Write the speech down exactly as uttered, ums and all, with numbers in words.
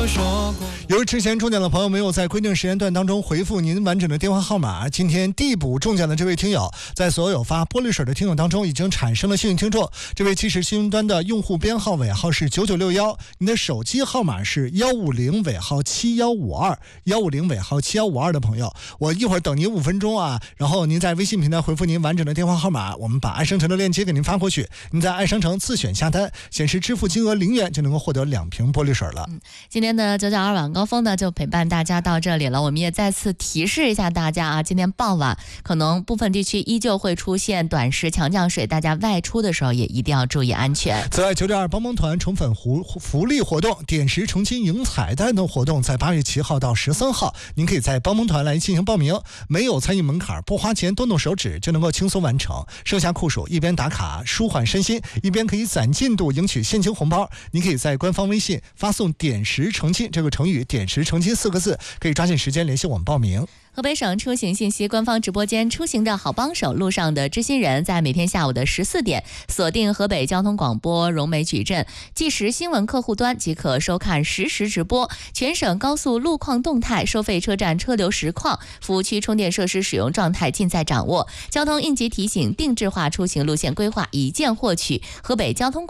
说过。 由于之前中奖的朋友没有在规定时间段当中回复您完整的电话号码，今天递补中奖的这位听友，在所有发玻璃水的听友当中已经产生了幸运听众。这位其实幸运端的用户编号尾号是九九六一，您的手机号码是一五零尾号七一五二，一五零尾号七一五二的朋友，我一会儿等您五分钟啊，然后您在微信平台回复您完整的电话号码，我们把爱商城的链接给您发过去，您在爱商城自选下单，显示支付金额零元就能够获得两瓶玻璃水了。 嗯，今天的九九二晚高峰呢就陪伴大家到这里了，我们也再次提示一下大家啊，今天傍晚可能部分地区依旧会出现短时强降水，大家外出的时候也一定要注意安全。 此外，九点二帮帮团宠粉福福利活动，点石成金赢彩蛋的活动在八月七号到十三号，您可以在帮帮团来进行报名，没有参与门槛，不花钱，动动手指就能够轻松完成。剩下酷暑，一边打卡舒缓身心，一边可以攒进度赢取现金红包。您可以在官方微信发送点石成金这个成语，点石成金四个字，可以抓紧时间联系我们报名。 河北省出行信息官方直播间出行的好帮手，路上的知心人，在每天下午的十四点锁定河北交通广播荣美矩阵即时新闻客户端，即可收看实时直播，全省高速路况动态、收费车站车流实况、服务区充电设施使用状态尽在掌握，交通应急提醒、定制化出行路线规划一键获取。河北交通